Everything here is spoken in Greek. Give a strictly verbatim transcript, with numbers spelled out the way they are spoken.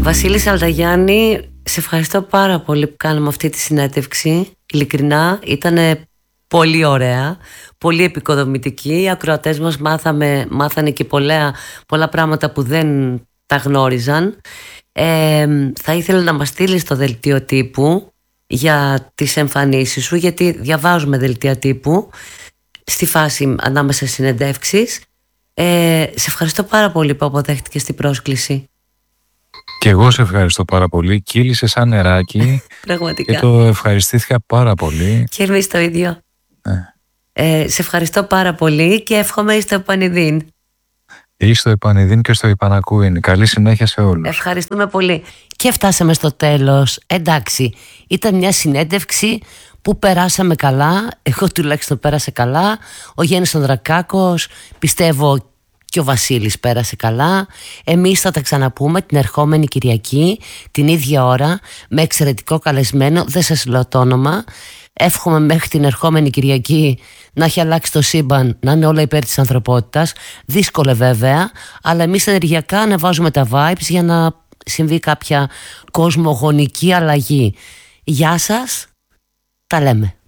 Βασίλη Σαλταγιάννη, σε ευχαριστώ πάρα πολύ που κάναμε αυτή τη συνέντευξη. Ειλικρινά, ήταν πολύ ωραία, πολύ επικοδομητική. Οι ακροατές μας μάθαμε, μάθανε και πολλά, πολλά πράγματα που δεν τα γνώριζαν. Ε, θα ήθελα να μας στείλεις το δελτίο τύπου για τις εμφανίσεις σου, γιατί διαβάζουμε δελτία τύπου στη φάση ανάμεσα συνεντεύξεις. Ε, σε ευχαριστώ πάρα πολύ που αποδέχτηκες την πρόσκληση. Και εγώ σε ευχαριστώ πάρα πολύ. Κύλησε σαν νεράκι. Πραγματικά. Και το ευχαριστήθηκα πάρα πολύ. Και εμείς το ίδιο. Ναι. Ε, σε ευχαριστώ πάρα πολύ και εύχομαι είστε επανειδήν. Ή στο επανειδήν και στο υπανακούιν. Καλή συνέχεια σε όλους. Ευχαριστούμε πολύ. Και φτάσαμε στο τέλος. Εντάξει, ήταν μια συνέντευξη που περάσαμε καλά. Εγώ τουλάχιστον πέρασα καλά. Ο Γιάννης Ανδρακάκος, πιστεύω και ο Βασίλης πέρασε καλά. Εμείς θα τα ξαναπούμε την ερχόμενη Κυριακή, την ίδια ώρα, με εξαιρετικό καλεσμένο. Δεν σας λέω το όνομα. Εύχομαι μέχρι την ερχόμενη Κυριακή να έχει αλλάξει το σύμπαν, να είναι όλα υπέρ της ανθρωπότητας. Δύσκολο βέβαια, αλλά εμείς ενεργειακά ανεβάζουμε τα vibes για να συμβεί κάποια κοσμογονική αλλαγή. Γεια σας, τα λέμε.